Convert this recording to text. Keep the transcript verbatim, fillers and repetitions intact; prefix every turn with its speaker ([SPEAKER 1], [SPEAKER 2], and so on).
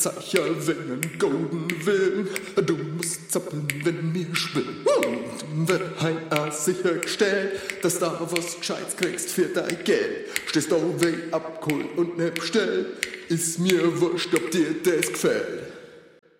[SPEAKER 1] zeig ja, wenn ein Golden will. Du musst zappeln, wenn mir schwillt. Und wird hein a sichergestellt, dass da was Gescheites kriegst für dein Geld. Stehst da weh abgeholt und ne bestellt, ist mir wurscht, ob dir das gefällt.